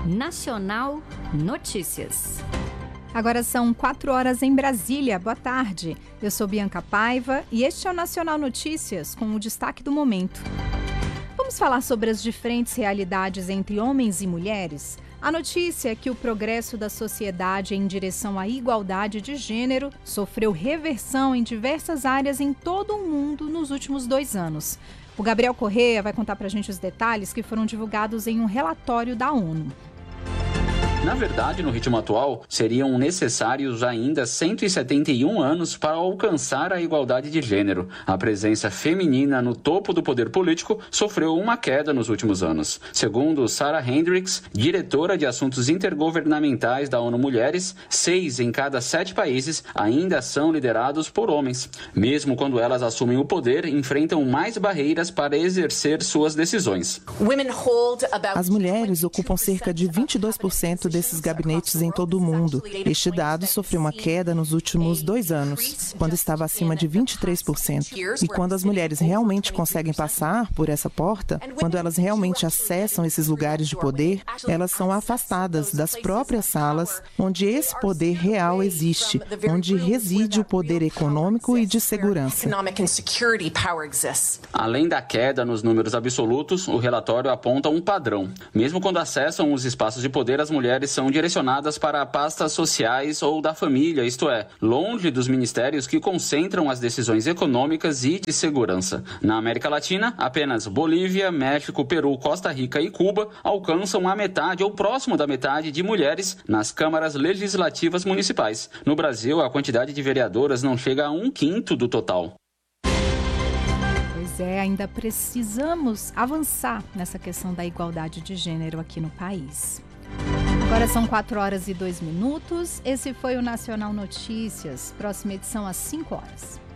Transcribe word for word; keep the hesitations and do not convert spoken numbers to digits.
Nacional Notícias. Agora são quatro horas em Brasília. Boa tarde. Eu sou Bianca Paiva e este é o Nacional Notícias com o destaque do momento. Vamos falar sobre as diferentes realidades entre homens e mulheres? A notícia é que o progresso da sociedade em direção à igualdade de gênero sofreu reversão em diversas áreas em todo o mundo nos últimos dois anos. O Gabriel Correia vai contar para a gente os detalhes que foram divulgados em um relatório da ONU. Na verdade, no ritmo atual, seriam necessários ainda cento e setenta e um anos para alcançar a igualdade de gênero. A presença feminina no topo do poder político sofreu uma queda nos últimos anos. Segundo Sarah Hendricks, diretora de assuntos intergovernamentais da ONU Mulheres, seis em cada sete países ainda são liderados por homens. Mesmo quando elas assumem o poder, enfrentam mais barreiras para exercer suas decisões. As mulheres ocupam cerca de vinte e dois por cento desses gabinetes em todo o mundo. Este dado sofreu uma queda nos últimos dois anos, quando estava acima de vinte e três por cento. E quando as mulheres realmente conseguem passar por essa porta, quando elas realmente acessam esses lugares de poder, elas são afastadas das próprias salas onde esse poder real existe, onde reside o poder econômico e de segurança. Além da queda nos números absolutos, o relatório aponta um padrão. Mesmo quando acessam os espaços de poder, as mulheres são direcionadas para pastas sociais ou da família, isto é, longe dos ministérios que concentram as decisões econômicas e de segurança. Na América Latina, apenas Bolívia, México, Peru, Costa Rica e Cuba alcançam a metade ou próximo da metade de mulheres nas câmaras legislativas municipais. No Brasil, a quantidade de vereadoras não chega a um quinto do total. Pois é, ainda precisamos avançar nessa questão da igualdade de gênero aqui no país. Agora são quatro horas e dois minutos. Esse foi o Nacional Notícias. Próxima edição às cinco horas.